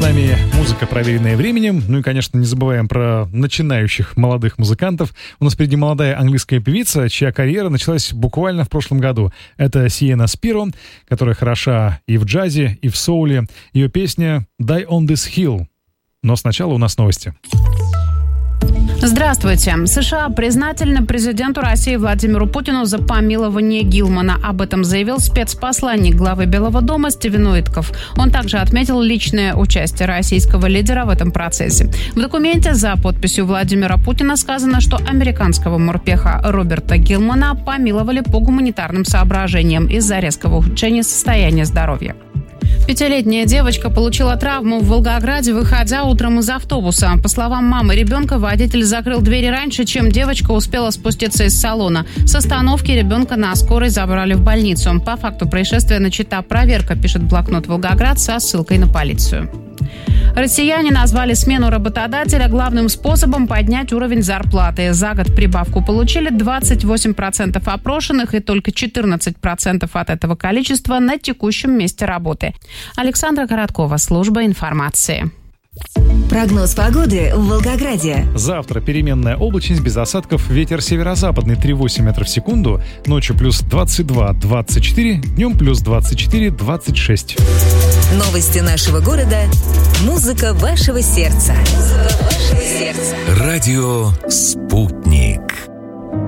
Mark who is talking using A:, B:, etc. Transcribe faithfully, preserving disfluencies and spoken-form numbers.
A: нами музыка, проверенная временем. Ну и, конечно, не забываем про начинающих молодых музыкантов. У нас впереди молодая английская певица, чья карьера началась буквально в прошлом году. Это Сиена Спиро, которая хороша и в джазе, и в соуле. Ее песня «Die on this hill». Но сначала у нас новости.
B: Здравствуйте. США признательны президенту России Владимиру Путину за помилование Гилмана. Об этом заявил спецпосланник главы Белого дома Стивен Уиткоф. Он также отметил личное участие российского лидера в этом процессе. В документе за подписью Владимира Путина сказано, что американского морпеха Роберта Гилмана помиловали по гуманитарным соображениям из-за резкого ухудшения состояния здоровья. Пятилетняя девочка получила травму в Волгограде, выходя утром из автобуса. По словам мамы ребенка, водитель закрыл двери раньше, чем девочка успела спуститься из салона. С остановки ребенка на скорой забрали в больницу. По факту происшествия начата проверка, пишет блокнот «Волгоград» со ссылкой на полицию. Россияне назвали смену работодателя главным способом поднять уровень зарплаты. За год прибавку получили двадцать восемь процентов опрошенных и только четырнадцать процентов от этого количества на текущем месте работы. Александра Короткова, служба информации.
C: Прогноз погоды в Волгограде.
A: Завтра переменная облачность без осадков, ветер северо-западный три целых восемь десятых метров в секунду, ночью плюс двадцать два - двадцать четыре, днем плюс двадцать четыре - двадцать шесть.
C: Новости нашего города. Музыка вашего сердца. Музыка вашего сердца.
D: Радио «Спутник».